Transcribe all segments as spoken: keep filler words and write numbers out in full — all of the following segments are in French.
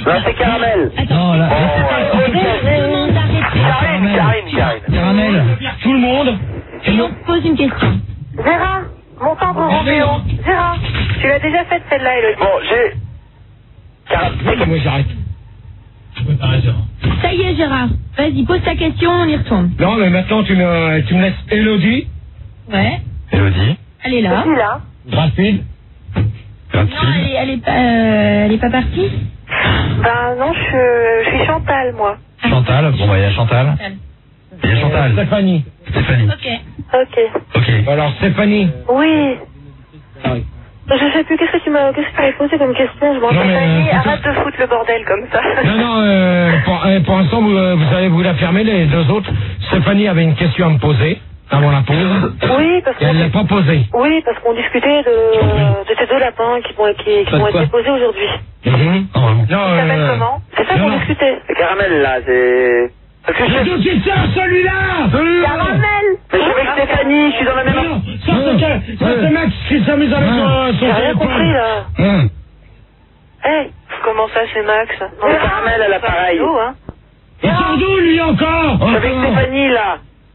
Là, c'est Caramel. Attends, Non, là, Oh, ouais. je te demande d'arrêter. Karine, Karine, Karine. Caramel. Tout le monde. Et on te pose une question. Gérard, mon tendre Roméo. Gérard, tu l'as déjà faite celle-là, Elodie. Bon, j'ai... Caramel. Moi, j'arrête. Je peux t'arrêter, Gérard. Ça y est, Gérard. Vas-y, pose ta question, on y retourne. Non, mais maintenant, tu me, tu me laisses Elodie. Ouais. Elodie. Elle est là. Qui là? Rapide. Non, elle est, elle est pas, euh, elle est pas partie. Ben non, je, je suis Chantal, moi. Chantal. Bon, bah, il y a Chantal. Il y a Chantal. Stéphanie. Stéphanie. Ok. Ok. Ok. Alors, Stéphanie. Oui. Ah oui. Je sais plus, qu'est-ce que tu m'as, qu'est-ce que tu m'avais posé comme question? Je m'en Non, mais, Stéphanie, euh, arrête de foutre le bordel comme ça. Non, non, euh, pour, euh, pour l'instant, vous, euh, vous allez vous la fermer, les deux autres. Stéphanie avait une question à me poser avant la pause. Oui, parce Et elle qu'on... l'a pas posée. Oui, parce qu'on discutait de, de ces deux lapins qui vont, qui, qui Pas de vont quoi? être déposés aujourd'hui. Mhm. Oh, vraiment. Non, Ça s'appelle euh... comment? C'est ça non, qu'on non. discutait. C'est Caramel, là, c'est... Parce que je... Mais d'où tu sors celui-là? Celui-là. Caramel. Mais je suis avec Stéphanie, je suis dans la même... Non, non, ça c'est quel- ça, c'est Max qui s'amuse avec son, son J'ai rien téléphone. compris, là. Hum. Hey, comment ça, c'est Max? C'est Caramel à l'appareil. Hein. Il sort d'où lui encore? Je suis avec Encore. Stéphanie, là.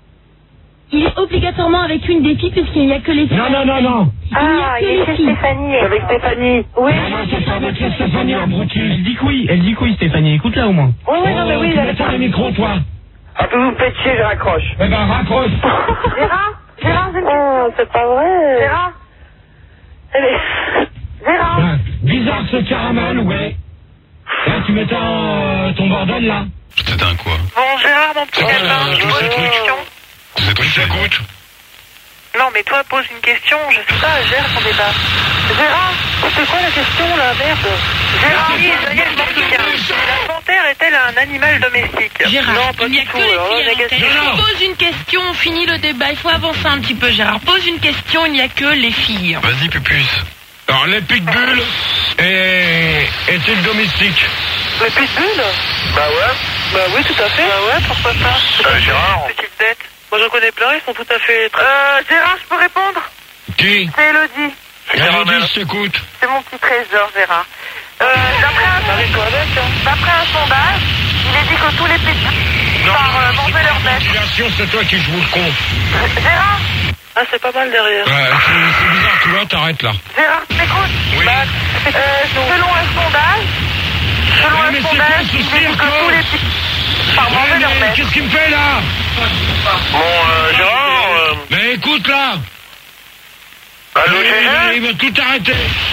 Il est obligatoirement avec une des filles puisqu'il n'y a que les filles. Non, non, non, non. Il n'y a Ah, que il est les chez filles. Stéphanie. Je suis avec Stéphanie. Oui. Non, non, c'est pas avec la Stéphanie abruti. Elle dit que oui, elle dit que oui, Stéphanie, écoute-la au moins. Oui, oui, non, mais oui, tu il a mets pas le micro, toi. Ah, puis vous me faites chier, je raccroche. Eh ben, raccroche. Gérard, Gérard, j'ai une question. Oh, c'est pas vrai. Gérard. Eh bien, Gérard. Ben, bizarre ce caramel, ouais. Là, tu mets ton, ton bordel, là. C'était un quoi? Bon, Gérard, mon petit Oh, lapin, euh, je tous pose ces une trucs. question. Tous ces trucs, ça coûte. Non, mais toi, pose une question, je sais pas, gère ton débat. Gérard, c'est quoi la question, là, merde? Gérard, oui, ça y est, je m'en souviens. La panthère est-elle un animal domestique? Gérard, non, pas il n'y a du que tout. les Alors, filles à négatif. l'antenne. Non, non. Pose une question, fini le débat. Il faut avancer un petit peu, Gérard. Pose une question, il n'y a que les filles. Vas-y, Pupus. Alors, les pitbulls est, est-il domestique? Le pitbull? Bah ouais. Bah oui, tout à fait. Bah ouais, pourquoi pas? Euh, Gérard. Petite bête. Moi, j'en connais plein, ils sont tout à fait... Très... Euh, Gérard, je peux répondre? Qui? C'est Elodie. Elodie, je t'écoute. C'est mon petit trésor, Gérard. Euh, d'après un, d'après un sondage, il est dit que tous les pitbulls par euh, manger leur bête. Ventilation, c'est toi qui joues le con. Gérard? Ah, c'est pas mal derrière. Ouais, c'est, c'est bizarre, tu vois, t'arrêtes là. Gérard, tu m'écoutes? Oui. Bah, euh, selon un sondage, selon Ouais, un mais c'est sondage, quoi ce il est dit cirque, que tous les pitbulls par Ouais, manger leur mais bête. qu'est-ce qu'il me fait, là? Bon, euh, Gérard... Euh... Mais écoute, là. Allô, il, Gégé? va, il va tout arrêter.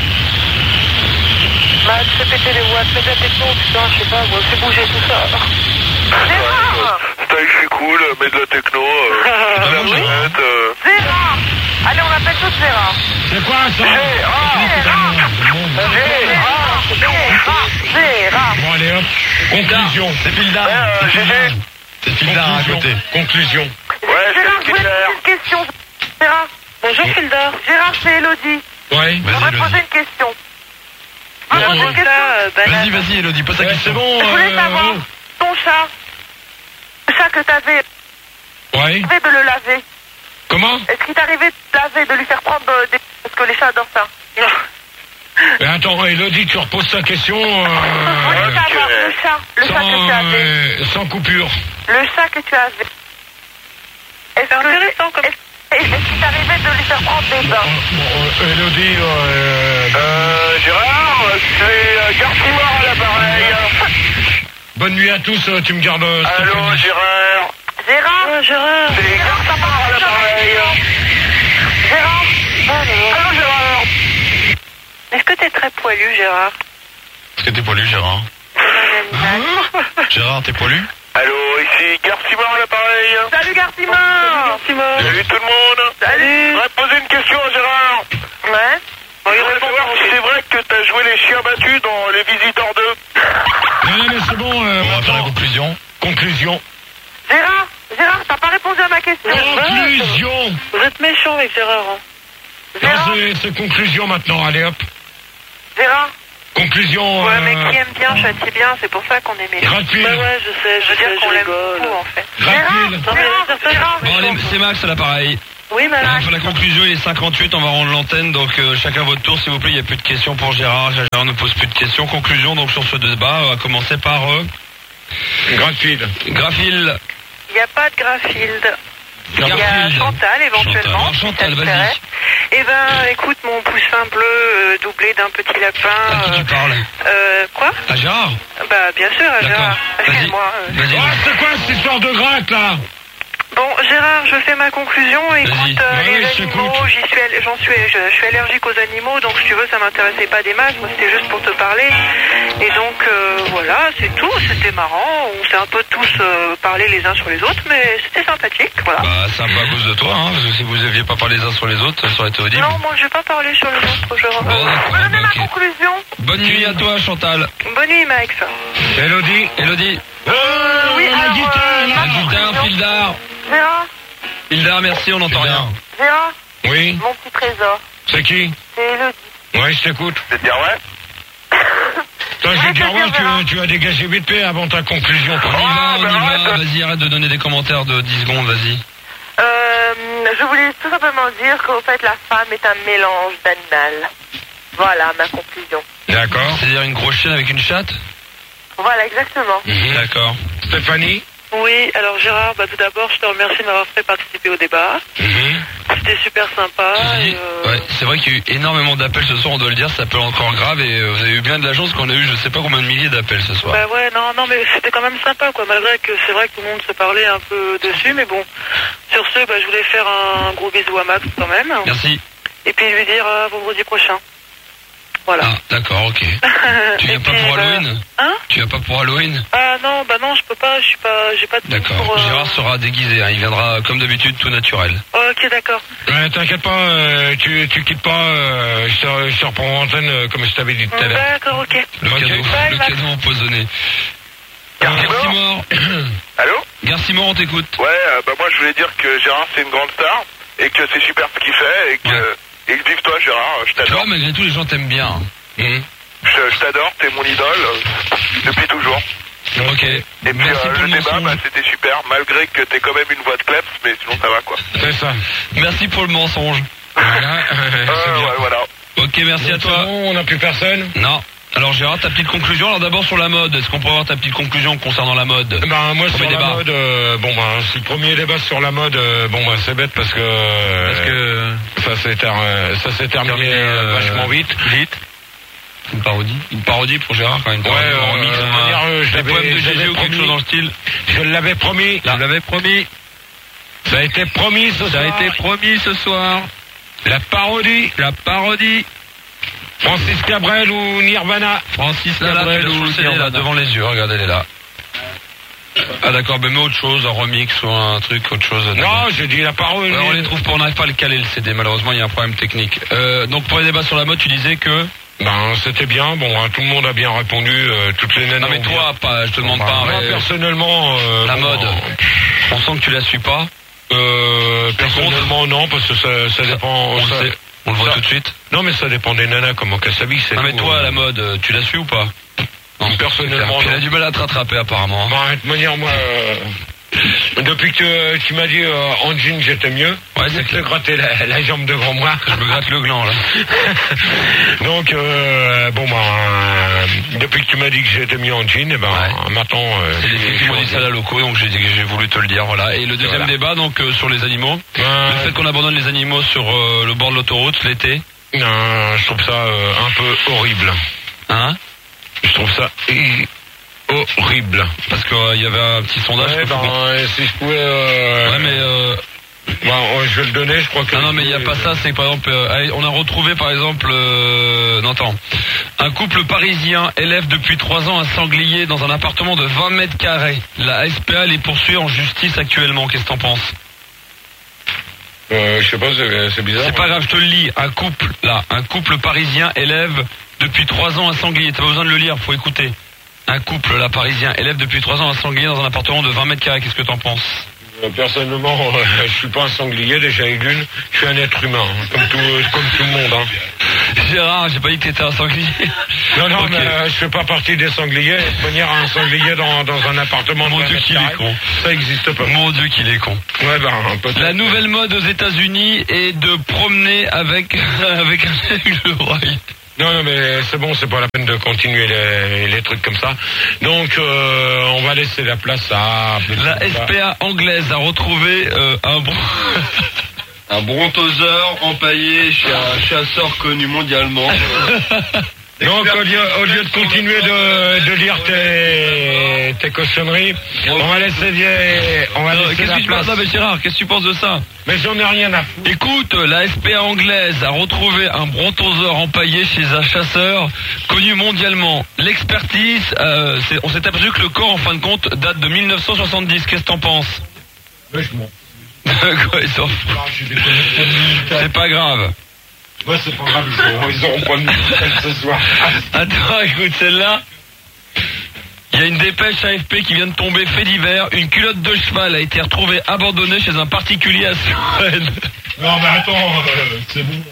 Bah, tu fais péter les watts, fais de la techno, putain, je sais pas, moi, fais bouger tout ça. Gérard! Style, je suis cool, mets de la techno, euh, de la Oui. manette, euh... Gérard! Allez, on appelle tous Gérard. C'est quoi, ça? Gérard! Gérard! Gérard! Gérard! Bon, allez, hop. Conclusion. C'est Pilda. Ouais, euh, Gégé? C'est Pilda à Conclusion. côté. Conclusion. Ouais, Gérard, c'est je voulais te Killer. poser une question. Gérard. Bonjour, Fildor. Gérard, c'est Elodie. Ouais. Je voudrais Vas-y, te poser Elodie. une question. Je voudrais poser une question. Vas-y, vas-y, Elodie, pose ta Ouais, question. c'est bon. Je voulais euh, savoir, ton chat, le chat que t'avais, Ouais. t'arrivait de le laver. Comment? Est-ce qu'il t'arrivait de laver, de lui faire prendre euh, des... Parce que les chats adorent ça. Mais attends, Elodie, tu reposes ta question. Je Euh, voulais savoir, le chat, le chat que sans, tu avais. euh, sans coupure. Le chat que tu avais. Est-ce que... intéressant comme... Est-ce qu'il t'arrivait de lui faire prendre des bains? Bon, euh, Elodie, euh, Euh, Gérard, c'est euh, Garcimore à l'appareil. bonne nuit à tous, euh, tu me gardes. euh, Allô, Stéphanie. Gérard? Gérard Gérard C'est Garcimore à l'appareil. Gérard Allô, Gérard? Est-ce que t'es très poilu, Gérard? Est-ce que t'es poilu, Gérard? Gérard, t'es poilu? Allô, ici Garcimore à l'appareil. Salut Garcimore Salut tout le monde. Salut. Je voudrais poser une question à Gérard. Ouais. Je voudrais savoir si c'est vrai que t'as joué les chiens battus dans Les Visiteurs deux. Non, non, mais c'est bon. Euh, On va faire la maintenant, conclusion. conclusion. Gérard Gérard, t'as pas répondu à ma question. Conclusion. Vous êtes méchant avec Gérard. Hein. Non, Gérard c'est, c'est conclusion maintenant. Allez, hop. Gérard Conclusion. Ouais, euh, mais qui aime bien, châtie bien, c'est pour ça qu'on est méchant. Gratuit. Bah ouais, je sais, je veux dire qu'on l'aime beaucoup, en fait. Gratuit. Gérard Gérard Gérard Bon, allez, c'est Max à l'appareil. Oui, madame. Pour la conclusion, il est cinquante-huit, on va rendre l'antenne, donc euh, chacun votre tour, s'il vous plaît, il n'y a plus de questions pour Gérard. Gérard ne pose plus de questions. Conclusion, donc sur ce débat, on va commencer par... Euh... Grafield. Grafield. Il n'y a pas de Grafield. Il y a Garfield. Chantal, éventuellement. Chantal, Chantal, si ça te vas-y. plairait. Eh ben, écoute, mon poussin bleu euh, doublé d'un petit lapin. À qui tu euh, parles? euh, quoi? À Gérard? Bah, bien sûr, à D'accord. Gérard. Vas-y. Excuse-moi. euh. Vas-y. Ah, c'est quoi cette histoire de gratte, là? Bon, Gérard, je fais ma conclusion. Écoute, Vas-y. euh, Ouais, les oui, je animaux, t'écoute. j'y suis, all- j'en suis, je, je suis allergique aux animaux, donc si tu veux, ça m'intéressait pas des masses. Moi, c'était juste pour te parler. Et donc, euh, voilà, c'est tout. C'était marrant. On s'est un peu tous euh, parlé les uns sur les autres, mais c'était sympathique. Voilà. Bah, c'est un peu à cause de toi, hein, parce que si vous aviez pas parlé les uns sur les autres, ça aurait été audible. Non, moi, je vais pas parler sur les autres. Je, Bon, d'accord, je vais donner ok. ma conclusion. Bonne nuit à toi, Chantal. Bonne nuit, Max. Elodie. Elodie. Oh, oui, la alors, guitare, euh, là. ma Hildar, conclusion. Hildar. Gérard, Hildar, merci, on n'entend Hildar. rien. Gérard, Oui, mon petit trésor. c'est qui? C'est Elodie. Oui, je t'écoute. C'est dire ouais. Toi, je vais dire, ouais, Gérard. tu, tu vas dégager vite fait avant ta conclusion. On y toi. va, on y bah, va. arrête. Vas-y, arrête de donner des commentaires de dix secondes, vas-y. Euh, je voulais tout simplement dire qu'au fait, la femme est un mélange d'animal. Voilà ma conclusion. D'accord. C'est-à-dire une grosse chienne avec une chatte? Voilà, exactement. Mhm. D'accord. Stéphanie. Oui, alors Gérard, bah, tout d'abord, je te remercie de m'avoir fait participer au débat. Mhm. C'était super sympa. Ceci dit, et, euh, ouais, c'est vrai qu'il y a eu énormément d'appels ce soir, on doit le dire, ça peut encore grave et euh, vous avez eu bien de la chance qu'on a eu je sais pas combien de milliers d'appels ce soir. Bah ouais, non, non, mais c'était quand même sympa, quoi, malgré que c'est vrai que tout le monde se parlait un peu dessus, mais bon. Sur ce, bah, je voulais faire un gros bisou à Max quand même. Merci. Et puis lui dire à vendredi prochain. Voilà. Ah, d'accord, ok. Tu viens Et pas puis, pour bah, Halloween? Hein? Tu viens pas pour Halloween? Ah non, bah non, je peux pas, je suis pas, j'ai pas de D'accord. pour, euh, Gérard sera déguisé, hein, il viendra comme d'habitude tout naturel. Ok, d'accord. Ouais, t'inquiète pas, euh, tu, tu quittes pas, euh, je te, je te reprends en antenne euh, comme je t'avais dit tout à l'heure. D'accord, ok. Le Ok. cadeau, Bye, le Max. cadeau empoisonné. Garcimore. Garcimore. Allô? Garcimore, on t'écoute. Ouais, euh, bah moi je voulais dire que Gérard c'est une grande star et que c'est super ce qu'il fait et que, Ouais. et que vive toi Gérard, je Tu vois, t'adore. malgré tout, les gens t'aiment bien. Mhm. Je, je t'adore, t'es mon idole euh, depuis toujours. Ok. Et puis Merci euh, pour le le débat, mensonge. bah, c'était super, malgré que t'aies quand même une voix de kleps, mais sinon ça va quoi. C'est ça. Merci pour le mensonge. Voilà, euh, Euh, c'est bien. ouais, voilà. Ok, merci à Donc, toi. c'est bon, on n'a plus personne. Non. Alors Gérard, ta petite conclusion. Alors d'abord sur la mode. Est-ce qu'on peut avoir ta petite conclusion concernant la mode? Ben moi Premier sur la débat. mode, euh, bon ben si le premier débat sur la mode, euh, bon ben c'est bête parce que euh, Parce que ça s'est ter- euh, ça s'est terminé Terminé, euh, euh, vachement vite. vite. Une parodie. Une parodie pour Gérard quand même. Une Ouais, parodie, un euh, remix, de un- toute manière, euh, je des l'avais- poèmes de je l'avais Gégé ou quelque promis. chose dans le style. Je l'avais promis. Je l'avais promis. Ça a été promis ce Ça a soir. été promis ce soir. La parodie. La parodie. Francis Cabrel ou Nirvana. Francis Là, là, Cabrel tu l'as ou sur le C D, Nirvana. là, devant les yeux. Regardez, elle est là. Ah d'accord, ben mais autre chose, un remix ou un truc, autre chose. Non, j'ai dit la parodie. Ouais, on les trouve pas, on n'arrive pas à le caler le C D, malheureusement il y a un problème technique. Euh, donc pour les débats sur la mode, tu disais que... Ben c'était bien. Bon, hein, tout le monde a bien répondu. Euh, toutes les nanas. Non mais ont toi, pas, je te demande bien- pas... Moi, un ré- personnellement. euh, La bon, mode. ben, On sent que tu la suis pas. Euh, personnellement non, parce que ça, ça dépend. On ça- le sait, on le voit ça- tout de suite. Non, mais ça dépend des nanas, comment qu'elles s'habillent. c'est Non mais tout, toi, euh. la mode, euh, tu la suis ou pas? Non, Personnellement, Tu non. as du mal à te rattraper apparemment. Bon, de toute manière, moi, euh, depuis que euh, tu m'as dit euh, en jean j'étais mieux, Ouais, je c'est te clair. gratter la, la jambe devant moi. Je me gratte le gland là. Donc, euh, bon, ben, euh, depuis que tu m'as dit que j'étais mieux en jean, eh ben, Ouais. maintenant... euh, C'est les filles qui m'ont dit ça à la loco, donc j'ai dit que j'ai voulu te le dire, voilà. Et le deuxième Voilà. débat, donc euh, sur les animaux. Euh, Le fait qu'on abandonne les animaux sur euh, le bord de l'autoroute l'été. non, je trouve ça euh, un peu horrible. Hein? Je trouve ça hi- horrible. Parce qu'il y avait un petit sondage. Ouais, que- ben, euh, si je pouvais... Euh, Ouais, mais euh, bon, ouais, je vais le donner, je crois que... non, non, mais il n'y a pas ça. C'est que, par exemple, euh, allez, on a retrouvé par exemple, euh, non, attends, un couple parisien élève depuis trois ans un sanglier dans un appartement de vingt mètres carrés. La S P A les poursuit en justice actuellement. Qu'est-ce que t'en penses? Euh, je sais pas, c'est c'est bizarre. C'est pas grave, je te le lis. Un couple, là, un couple parisien élève depuis trois ans un sanglier. T'as pas besoin de le lire, faut écouter. Un couple, là, parisien, élève depuis trois ans un sanglier dans un appartement de vingt mètres carrés. Qu'est-ce que t'en penses? Euh, Personnellement, euh, je suis pas un sanglier, déjà une lune, je suis un être humain, hein, comme tout, euh, comme tout le monde. Hein. Gérard, j'ai pas dit que t'étais un sanglier. Non, non, Okay. mais euh, je fais pas partie des sangliers. Venir un sanglier dans, dans un appartement de Mon vingt Dieu mètres qu'il est carrés, con. ça existe pas. Mon Dieu qu'il est con. Ouais, ben, peut-être. La nouvelle mode aux États-Unis est de promener avec, avec un aigle roi. Non, non, mais c'est bon, c'est pas la peine de continuer les, les trucs comme ça. Donc, euh, on va laisser la place à... La S P A anglaise a retrouvé euh, un bon... Un brontosaure empaillé chez un chasseur connu mondialement. Donc, au lieu, au lieu de continuer de, de lire tes, tes cochonneries, on va laisser, les- on va Euh, laisser Qu'est-ce la que tu penses place. de ça, Gérard? Qu'est-ce que tu penses de ça? Mais j'en ai rien à foutre. Écoute, la S P A anglaise a retrouvé un brontosaure empaillé chez un chasseur connu mondialement. L'expertise, euh, c'est- on s'est aperçu que le corps, en fin de compte, date de mille neuf cent soixante-dix. Qu'est-ce que t'en penses? Mais je m'en fous. Quoi, ils s'en foutent. Ah, je suis déconnecté. C'est pas grave. Ouais, c'est pas grave, ils auront, ils auront pas de nouvelles ce soir. Attends, écoute celle-là. Il y a une dépêche A F P qui vient de tomber, fait divers. Une culotte de cheval a été retrouvée abandonnée chez un particulier à Suresnes. Non, mais attends, euh, c'est bon.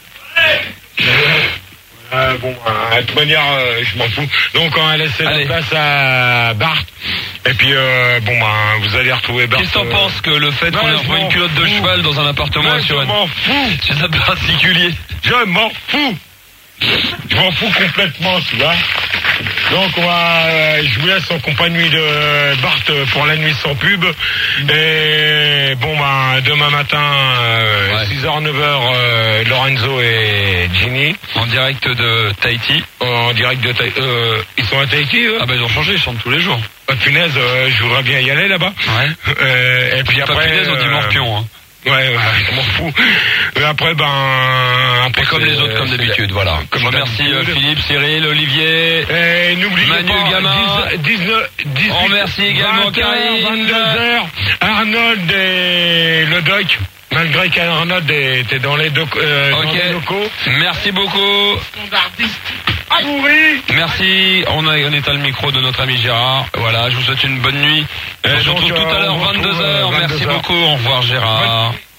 Euh, bon, euh, de toute manière, euh, je m'en fous. Donc, on va laisser Allez. la place à Bart. Et puis, euh, bon, ben, vous allez retrouver Bart. Qu'est-ce que t'en euh, penses que le fait non, qu'on ait je retrouvé m'en une culotte de fous. cheval dans un appartement à Mais je Suresnes? m'en fous. Chez un particulier. Je m'en fous. Je m'en fous complètement, tu vois. Donc, on va, euh, je vous laisse en compagnie de Bart pour la nuit sans pub. Et bon, ben, demain matin, euh, Ouais. six heures, neuf heures, euh, Lorenzo et Ginny. En direct de Tahiti. En direct de Tahiti. Euh, ils sont à Tahiti, eux? Ah bah ils ont changé, ils chantent tous les jours. Ah, punaise, euh, je voudrais bien y aller là-bas. Ouais. Euh, et puis Pas après. punaise, on dit euh, morpion. Hein. Ouais, ouais, je m'en fous. Et après, ben. Après, Et comme c'est- les autres, comme c'est- d'habitude, voilà. Comme Je remercie euh, d'habitude. Philippe, Cyril, Olivier. Et n'oubliez Manu pas, Gamin. dix-neuf, dix-huit, On remercie également vingt heures, Karine. vingt-deux heures, Arnold et le doc. Malgré qu'Arnold était dans les, doc- euh, dans Ok. les locaux. Merci beaucoup. Pourri. Merci. On, a, on éteint le micro de notre ami Gérard. Voilà, je vous souhaite une bonne nuit. Et On se donc, retrouve tout à euh, l'heure, on se retrouve, vingt-deux heures. euh, Merci vingt-deux heures. beaucoup. Au revoir Gérard.